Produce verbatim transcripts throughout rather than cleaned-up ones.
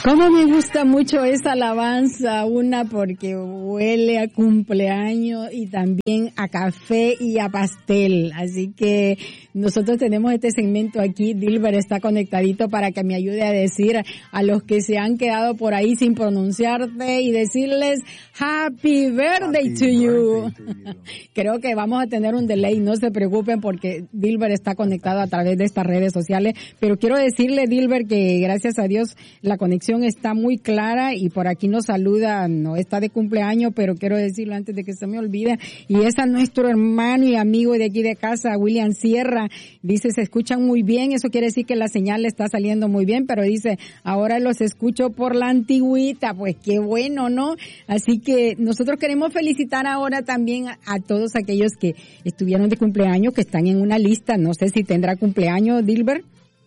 Cómo me gusta mucho esa alabanza, una porque huele a cumpleaños y también a café y a pastel. Así que nosotros tenemos este segmento aquí. Dilber está conectadito para que me ayude a decir a los que se han quedado por ahí sin pronunciarte y decirles Happy Birthday Happy to you. birthday to you. Creo que vamos a tener un delay, no se preocupen porque Dilber está conectado a través de estas redes sociales. Pero quiero decirle, Dilber, que gracias a Dios la conexión está muy clara y por aquí nos saluda, no está de cumpleaños, pero quiero decirlo antes de que se me olvide, y es a nuestro hermano y amigo de aquí de casa, William Sierra. Dice, se escuchan muy bien, eso quiere decir que la señal está saliendo muy bien, pero dice, ahora los escucho por la antigüita. Pues qué bueno, ¿no? Así que nosotros queremos felicitar ahora también a, a todos aquellos que estuvieron de cumpleaños, que están en una lista. No sé si tendrá cumpleaños, Dilber.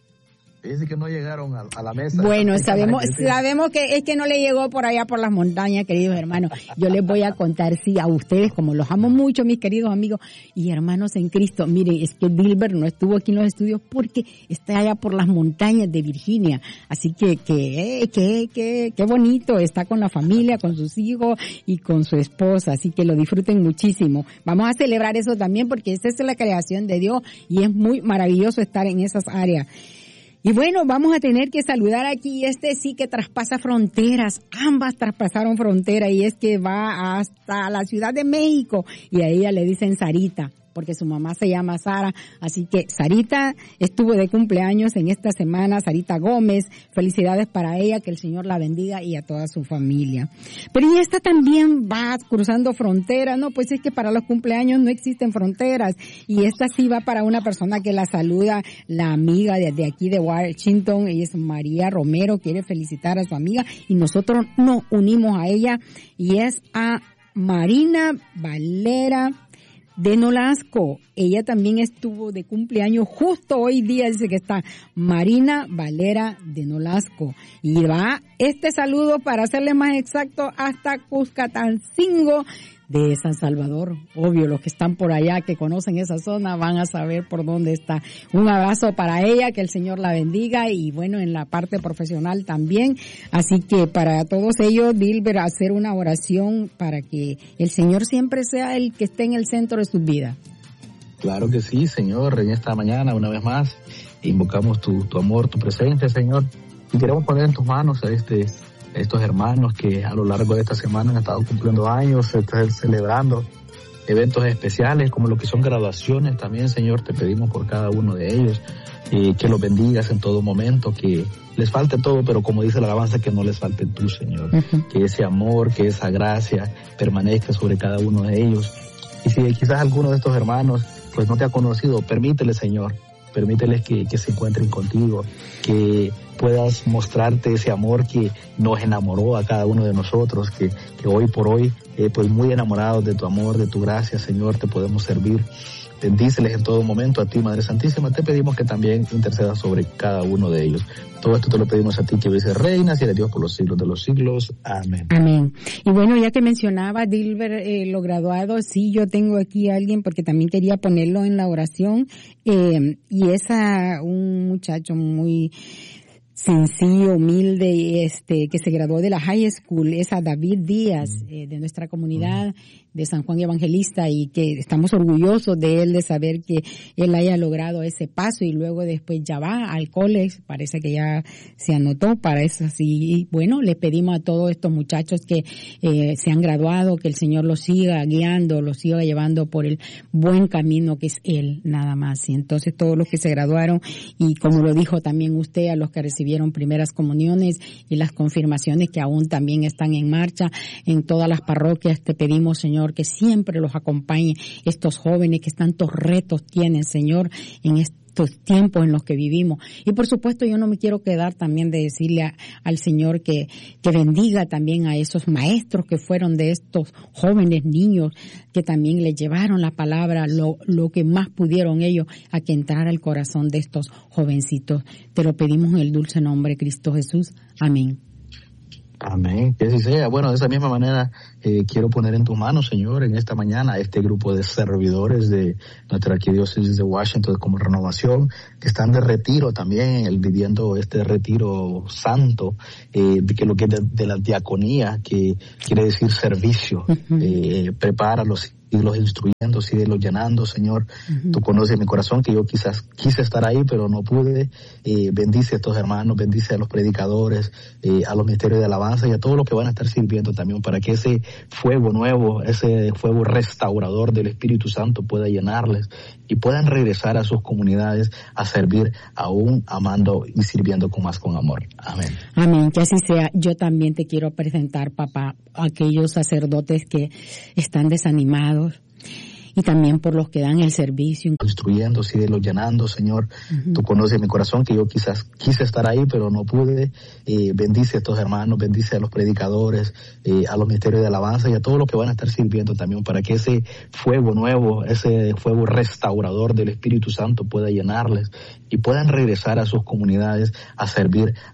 Dice que no llegaron a, a la mesa. Bueno, sabemos sabemos que es que no le llegó por allá por las montañas, queridos hermanos. Yo les voy a contar, sí, a ustedes, como los amo mucho, mis queridos amigos y hermanos en Cristo. Miren, es que Dilber no estuvo aquí en los estudios porque está allá por las montañas de Virginia. Así que, que, que, que, qué bonito, está con la familia, con sus hijos y con su esposa. Así que lo disfruten muchísimo. Vamos a celebrar eso también porque esa es la creación de Dios y es muy maravilloso estar en esas áreas. Y bueno, vamos a tener que saludar aquí, este sí que traspasa fronteras, ambas traspasaron frontera y es que va hasta la Ciudad de México y a ella le dicen Sarita, porque su mamá se llama Sara, así que Sarita estuvo de cumpleaños en esta semana, Sarita Gómez, felicidades para ella, que el Señor la bendiga y a toda su familia. Pero y esta también va cruzando fronteras, no, pues es que para los cumpleaños no existen fronteras, y esta sí va para una persona que la saluda, la amiga desde aquí de Washington, ella es María Romero, quiere felicitar a su amiga, y nosotros nos unimos a ella, y es a Marina Valera de Nolasco. Ella también estuvo de cumpleaños justo hoy día, dice que está Marina Valera de Nolasco. Y va este saludo, para serle más exacto, hasta Cuscatancingo de San Salvador. Obvio, los que están por allá, que conocen esa zona, van a saber por dónde está. Un abrazo para ella, que el Señor la bendiga, y bueno, en la parte profesional también. Así que para todos ellos, Dilber, hacer una oración para que el Señor siempre sea el que esté en el centro de sus vidas. Claro que sí, Señor. En esta mañana, una vez más, invocamos tu, tu amor, tu presencia, Señor. Y queremos poner en tus manos a este... estos hermanos que a lo largo de esta semana han estado cumpliendo años, están celebrando eventos especiales como lo que son graduaciones también, Señor, te pedimos por cada uno de ellos, eh, que los bendigas en todo momento, que les falte todo, pero como dice la alabanza, que no les falte tú, Señor, uh-huh. Que ese amor, que esa gracia permanezca sobre cada uno de ellos. Y si quizás alguno de estos hermanos pues no te ha conocido, permítele, Señor, permíteles que, que se encuentren contigo, que puedas mostrarte ese amor que nos enamoró a cada uno de nosotros, que, que hoy por hoy, eh, pues muy enamorados de tu amor, de tu gracia, Señor, te podemos servir. Bendíceles en todo momento. A ti, Madre Santísima, te pedimos que también intercedas sobre cada uno de ellos. Todo esto te lo pedimos a ti, que vives reinas y eres Dios por los siglos de los siglos. Amén. Amén. Y bueno, ya que mencionaba, Dilber, eh, lo graduado, sí, yo tengo aquí a alguien, porque también quería ponerlo en la oración, eh, y es a un muchacho muy sencillo, humilde, este, que se graduó de la high school, es a David Díaz, eh, de nuestra comunidad de San Juan Evangelista, y que estamos orgullosos de él, de saber que él haya logrado ese paso, y luego después ya va al college, parece que ya se anotó para eso. Así, bueno, le pedimos a todos estos muchachos que eh, se han graduado, que el Señor los siga guiando, los siga llevando por el buen camino que es Él, nada más. Y entonces todos los que se graduaron, y como lo dijo también usted, a los que recibieron primeras comuniones y las confirmaciones que aún también están en marcha en todas las parroquias, te pedimos, Señor, que siempre los acompañe estos jóvenes que tantos retos tienen, Señor, en estos tiempos en los que vivimos. Y por supuesto, yo no me quiero quedar también de decirle a, al Señor que, que bendiga también a esos maestros que fueron de estos jóvenes niños, que también le llevaron la palabra, lo, lo que más pudieron ellos, a que entrara al corazón de estos jovencitos. Te lo pedimos en el dulce nombre de Cristo Jesús. Amén. Amén, que así sea. Bueno, de esa misma manera eh, quiero poner en tus manos, Señor, en esta mañana este grupo de servidores de nuestra arquidiócesis de Washington como Renovación, que están de retiro también, el, viviendo este retiro santo, eh, de que lo que es de, de la diaconía, que quiere decir servicio. Uh-huh. eh, prepáralos y los instruyendo, síguelos llenando, Señor. Uh-huh. Tú conoces mi corazón, que yo quizás quise estar ahí, pero no pude. Eh, bendice a estos hermanos, bendice a los predicadores, eh, a los ministerios de alabanza y a todos los que van a estar sirviendo también, para que ese fuego nuevo, ese fuego restaurador del Espíritu Santo pueda llenarles y puedan regresar a sus comunidades a servir aún amando y sirviendo con más con amor. Amén. Amén, que así sea. Yo también te quiero presentar, papá, a aquellos sacerdotes que están desanimados, y también por los que dan el servicio. Instruyendo, síguelos llenando, Señor. Uh-huh. Tú conoces mi corazón, que yo quizás quise estar ahí, pero no pude. Eh, bendice a estos hermanos, bendice a los predicadores, eh, a los ministerios de alabanza y a todos los que van a estar sirviendo también, para que ese fuego nuevo, ese fuego restaurador del Espíritu Santo pueda llenarles y puedan regresar a sus comunidades a servir